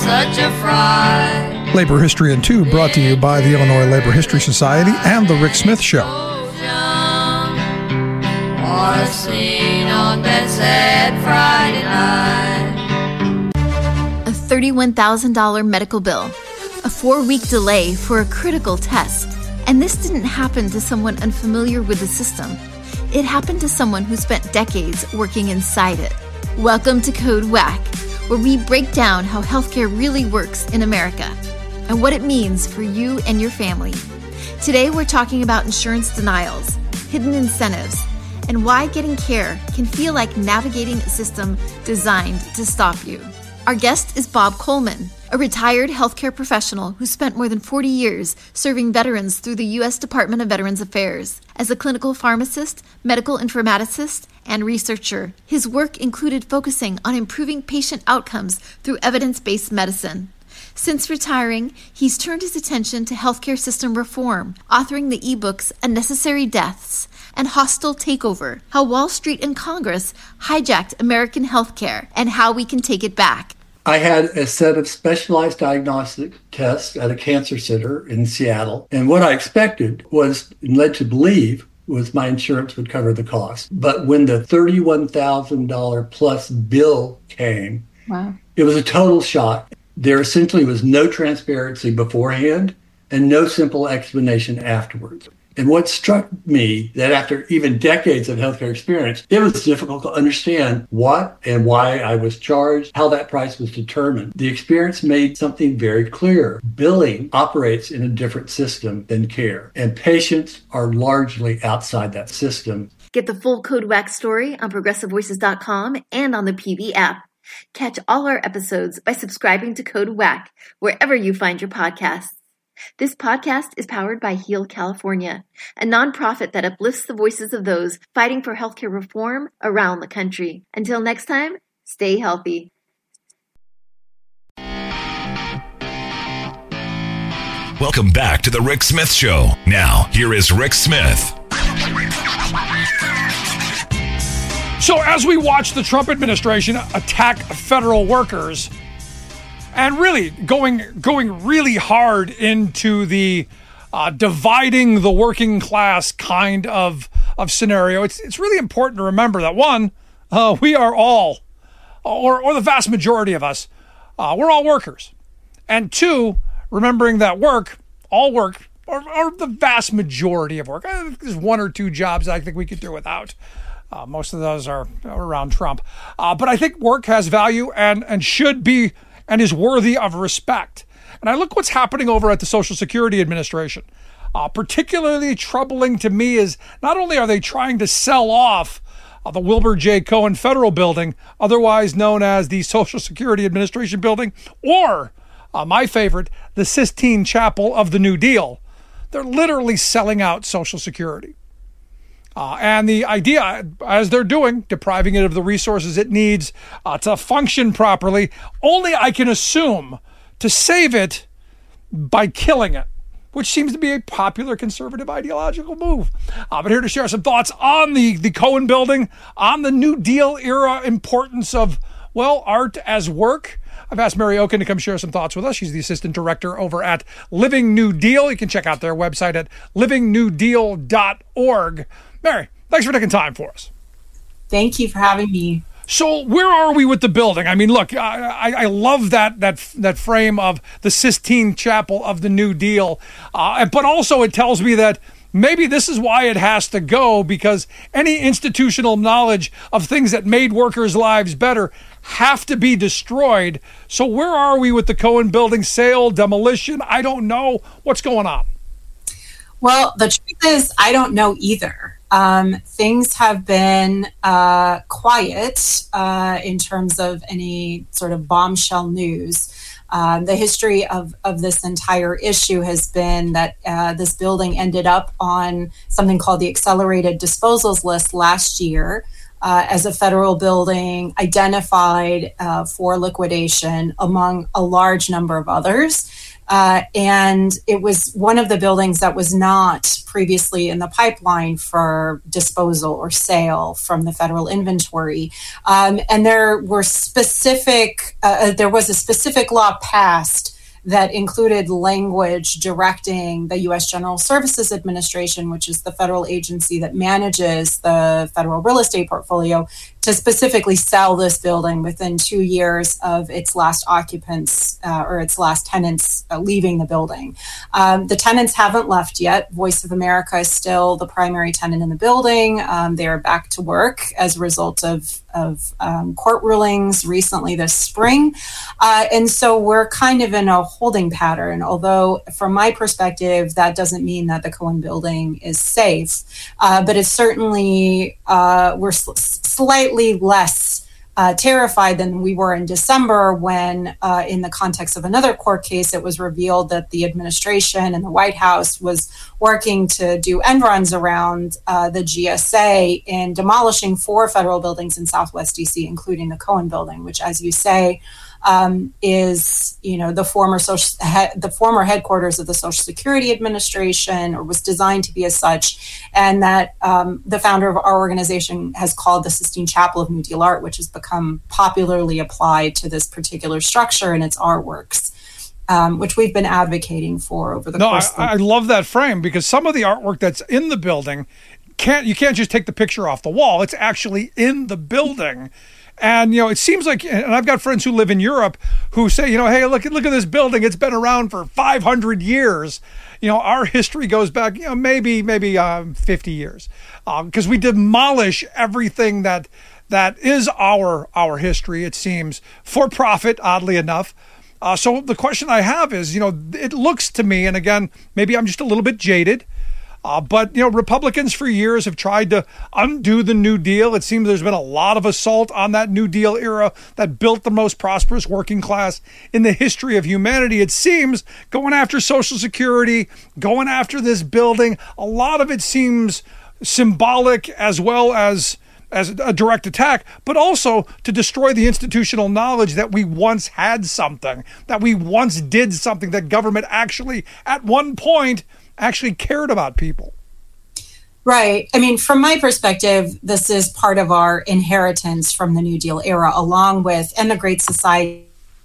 Such a fright. Labor History in 2 brought to you by the Illinois Labor History Society and The Rick Smith Show. Or seen on that sad Friday night. A $31,000 medical bill, a 4-week delay for a critical test. And this didn't happen to someone unfamiliar with the system. It happened to someone who spent decades working inside it. Welcome to Code Whack, where we break down how healthcare really works in America and what it means for you and your family. Today, we're talking about insurance denials, hidden incentives, and why getting care can feel like navigating a system designed to stop you. Our guest is Bob Coleman, a retired healthcare professional who spent more than 40 years serving veterans through the U.S. Department of Veterans Affairs. As a clinical pharmacist, medical informaticist, and researcher, his work included focusing on improving patient outcomes through evidence-based medicine. Since retiring, he's turned his attention to healthcare system reform, authoring the ebooks Unnecessary Deaths and Hostile Takeover, How Wall Street and Congress Hijacked American Healthcare and How We Can Take It Back. I had a set of specialized diagnostic tests at a cancer center in Seattle. And what I expected was, and led to believe, was my insurance would cover the cost. But when the $31,000 plus bill came, wow, it was a total shock. There essentially was no transparency beforehand and no simple explanation afterwards. And what struck me, that after even decades of healthcare experience, it was difficult to understand what and why I was charged, how that price was determined. The experience made something very clear. Billing operates in a different system than care, and patients are largely outside that system. Get the full Code Whack story on ProgressiveVoices.com and on the PV app. Catch all our episodes by subscribing to Code Whack wherever you find your podcasts. This podcast is powered by Heal California, a nonprofit that uplifts the voices of those fighting for healthcare reform around the country. Until next time, stay healthy. Welcome back to The Rick Smith Show. Now, here is Rick Smith. So as we watch the Trump administration attack federal workers, and really going really hard into the dividing the working class kind of scenario, it's really important to remember that one, we are all, or the vast majority of us, we're all workers, and two, remembering that all work, or the vast majority of work. There's one or two jobs I think we could do without. Most of those are around Trump, but I think work has value and should be and is worthy of respect. And I look what's happening over at the Social Security Administration. Particularly troubling to me is not only are they trying to sell off the Wilbur J. Cohen Federal Building, otherwise known as the Social Security Administration Building, or my favorite, the Sistine Chapel of the New Deal. They're literally selling out Social Security. And the idea, as they're doing, depriving it of the resources it needs to function properly, only I can assume to save it by killing it, which seems to be a popular conservative ideological move. But here to share some thoughts on the Cohen Building, on the New Deal era importance of, well, art as work. I've asked Mary Oken to come share some thoughts with us. She's the assistant director over at Living New Deal. You can check out their website at livingnewdeal.org. Mary, thanks for taking time for us. Thank you for having me. So where are we with the building? I mean, look, I love that frame of the Sistine Chapel of the New Deal, but also it tells me that maybe this is why it has to go, because any institutional knowledge of things that made workers' lives better have to be destroyed. So where are we with the Cohen Building sale, demolition? I don't know. What's going on? Well, the truth is, I don't know either. Things have been quiet in terms of any sort of bombshell news. The history of this entire issue has been that this building ended up on something called the Accelerated Disposals List last year as a federal building identified for liquidation among a large number of others. And it was one of the buildings that was not previously in the pipeline for disposal or sale from the federal inventory. And there was a specific law passed that included language directing the U.S. General Services Administration, which is the federal agency that manages the federal real estate portfolio, to specifically sell this building within 2 years of its last occupants or its last tenants leaving the building. The tenants haven't left yet. Voice of America is still the primary tenant in the building. They are back to work as a result of court rulings recently this spring. And so we're kind of in a holding pattern, although from my perspective, that doesn't mean that the Cohen building is safe. But it's certainly, we're slightly less terrified than we were in December when, in the context of another court case, it was revealed that the administration and the White House was working to do end runs around the GSA in demolishing 4 federal buildings in Southwest DC, including the Cohen building, which, as you say, is the former headquarters of the Social Security Administration, or was designed to be as such, and that the founder of our organization has called the Sistine Chapel of New Deal art, which has become popularly applied to this particular structure and its artworks, which we've been advocating for over the course. I love that frame, because some of the artwork that's in the building you can't just take the picture off the wall. It's actually in the building. And, it seems like, and I've got friends who live in Europe who say, hey, look at this building. It's been around for 500 years. Our history goes back, maybe 50 years, because we demolish everything that is our history, it seems, for profit, oddly enough. So the question I have is, it looks to me, and again, maybe I'm just a little bit jaded, but Republicans for years have tried to undo the New Deal. It seems there's been a lot of assault on that New Deal era that built the most prosperous working class in the history of humanity. It seems going after Social Security, going after this building, a lot of it seems symbolic as well as a direct attack, but also to destroy the institutional knowledge that we once had something, that we once did something, that government actually, at one point, actually cared about people. Right. I mean, from my perspective, this is part of our inheritance from the New Deal era, along with, and the Great Society,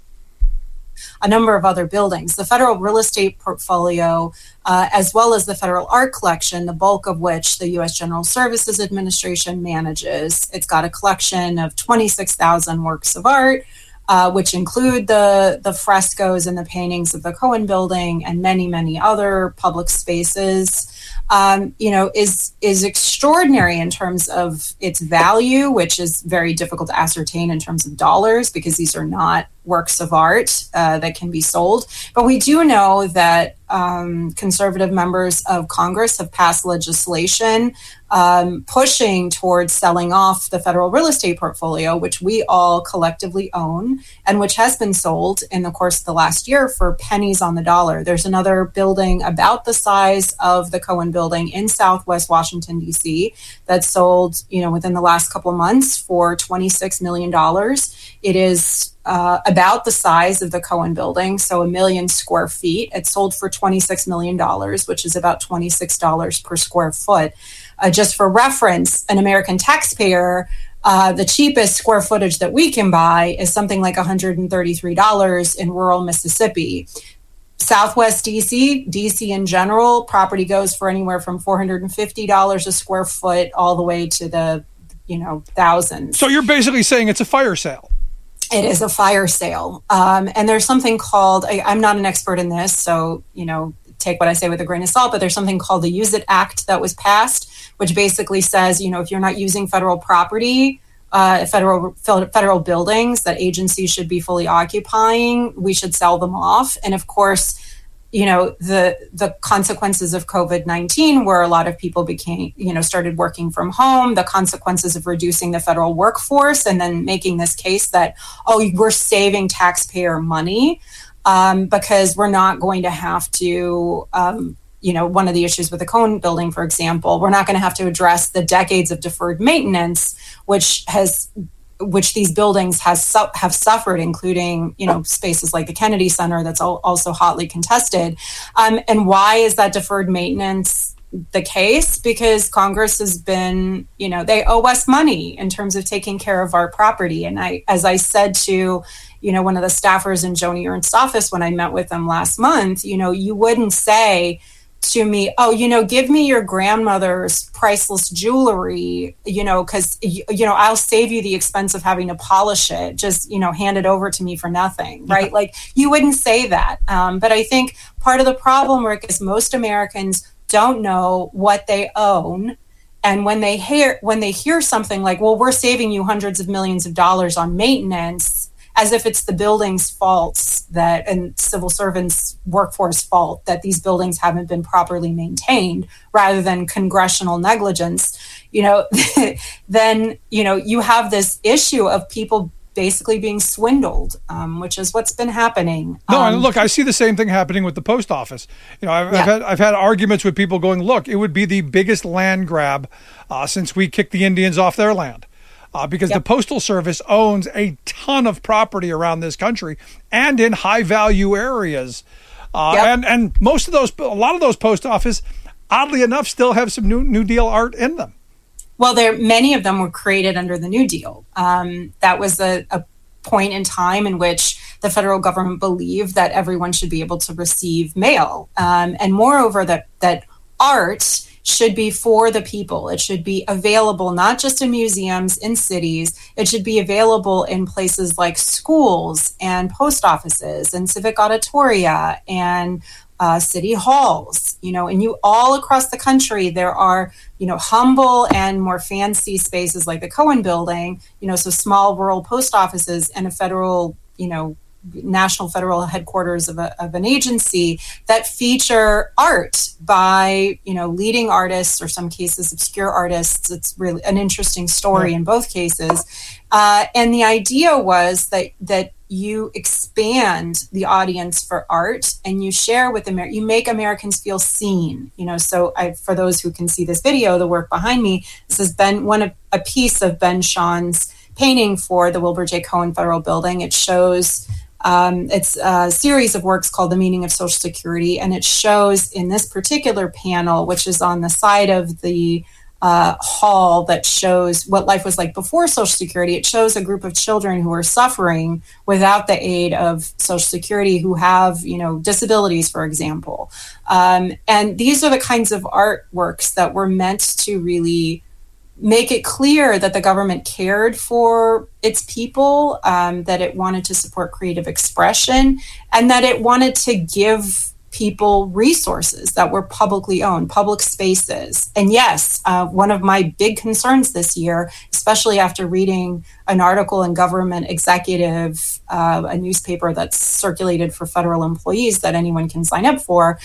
a number of other buildings. The federal real estate portfolio, as well as the federal art collection, the bulk of which the U.S. General Services Administration manages. It's got a collection of 26,000 works of art, which include the frescoes and the paintings of the Cohen building and many, many other public spaces, is extraordinary in terms of its value, which is very difficult to ascertain in terms of dollars, because these are not works of art that can be sold. But we do know that conservative members of Congress have passed legislation pushing towards selling off the federal real estate portfolio, which we all collectively own, and which has been sold in the course of the last year for pennies on the dollar. There's another building about the size of the Cohen building in Southwest Washington, D.C. that sold, within the last couple of months for $26 million. It is about the size of the Cohen building, so 1 million square feet. It sold for $26 million, which is about $26 per square foot. Just for reference, an American taxpayer, the cheapest square footage that we can buy is something like $133 in rural Mississippi. Southwest DC in general, property goes for anywhere from $450 a square foot all the way to the, thousands. So you're basically saying it's a fire sale. It is a fire sale. And there's something called, I'm not an expert in this, so, take what I say with a grain of salt, but there's something called the Use It Act that was passed, which basically says, if you're not using federal property, federal buildings that agencies should be fully occupying, we should sell them off. And of course, the consequences of COVID-19, where a lot of people started working from home, the consequences of reducing the federal workforce, and then making this case that, we're saving taxpayer money because we're not going to have to, one of the issues with the Cohen building, for example, we're not going to have to address the decades of deferred maintenance, which which these buildings have suffered, including, spaces like the Kennedy Center that's also hotly contested. And why is that deferred maintenance the case? Because Congress has been, they owe us money in terms of taking care of our property. And as I said to, one of the staffers in Joni Ernst's office when I met with them last month, you wouldn't say to me, oh, give me your grandmother's priceless jewelry, because, I'll save you the expense of having to polish it. Just, hand it over to me for nothing, right? Like, you wouldn't say that. But I think part of the problem, Rick, is most Americans don't know what they own. And when they hear something like, well, we're saving you hundreds of millions of dollars on maintenance, as if it's the building's faults and civil servants' workforce fault that these buildings haven't been properly maintained, rather than congressional negligence, then, you have this issue of people basically being swindled, which is what's been happening. No, and look, I see the same thing happening with the post office. I've had arguments with people going, look, it would be the biggest land grab since we kicked the Indians off their land. Because the Postal Service owns a ton of property around this country and in high value areas. And a lot of those post office, oddly enough, still have some New Deal art in them. Well, many of them were created under the New Deal. That was a point in time in which the federal government believed that everyone should be able to receive mail. And moreover, that art should be for the people. It should be available not just in museums, in cities. It should be available in places like schools and post offices and civic auditoria and city halls, and all across the country, there are, humble and more fancy spaces like the Cohen Building, so small rural post offices and a federal, national federal headquarters of an agency that feature art by, leading artists, or some cases obscure artists. It's really an interesting story in both cases. And the idea was that you expand the audience for art and you share with you make Americans feel seen. So for those who can see this video, the work behind me, this has been a piece of Ben Shaw's painting for the Wilbur J. Cohen Federal Building. It shows it's a series of works called The Meaning of Social Security, and it shows in this particular panel, which is on the side of the hall that shows what life was like before Social Security. It shows a group of children who are suffering without the aid of Social Security, who have, disabilities, for example. And these are the kinds of artworks that were meant to really make it clear that the government cared for its people, that it wanted to support creative expression, and that it wanted to give people resources that were publicly owned, public spaces. And yes, one of my big concerns this year, especially after reading an article in Government Executive, a newspaper that's circulated for federal employees that anyone can sign up for,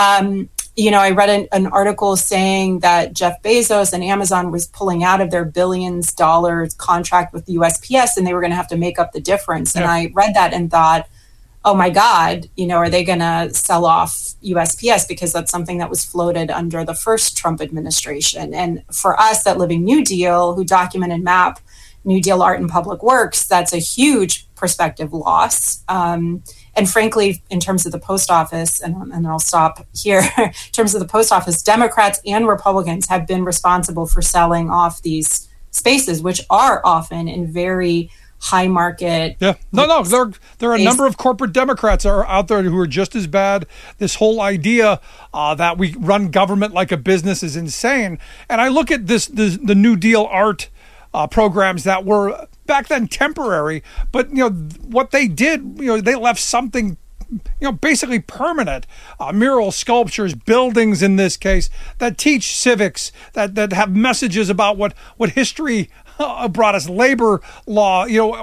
I read an article saying that Jeff Bezos and Amazon was pulling out of their billions dollars contract with the USPS, and they were going to have to make up the difference. And I read that and thought, oh my God, are they going to sell off USPS? Because that's something that was floated under the first Trump administration. And for us at Living New Deal, who document and map New Deal art and public works, that's a huge prospective loss. And frankly, in terms of the post office, and I'll stop here, in terms of the post office, Democrats and Republicans have been responsible for selling off these spaces, which are often in very high market. Yeah, no. There are a number of corporate Democrats that are out there who are just as bad. This whole idea that we run government like a business is insane. And I look at the New Deal art programs that were back then temporary, but what they did, they left something, basically permanent. Mural sculptures, buildings in this case, that teach civics, that have messages about what history brought us, labor law,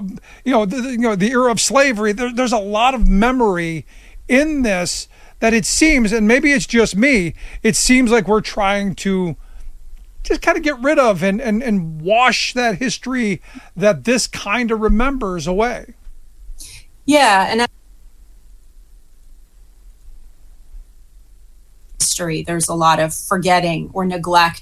the era of slavery. There's a lot of memory in this that it seems, and maybe it's just me, it seems like we're trying to just kind of get rid of and wash that history that this kind of remembers away. Yeah, and history, there's a lot of forgetting or neglect